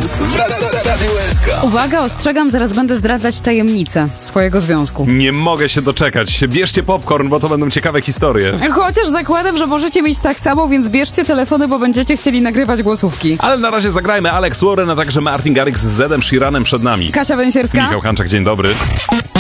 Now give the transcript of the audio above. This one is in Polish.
w Radiu SK. Uwaga, ostrzegam, zaraz będę zdradzać tajemnicę swojego związku. Nie mogę się doczekać. Bierzcie popcorn, bo to będą ciekawe historie. Chociaż zakładam, że możecie mieć tak samo, więc bierzcie telefony, bo będziecie chcieli nagrywać głosówki. Ale na razie zagrajmy Alex Warren, a także Martin Garrix z Zedem Sheeranem przed nami. Kasia Węsierska. Michał Hanczak, dzień dobry.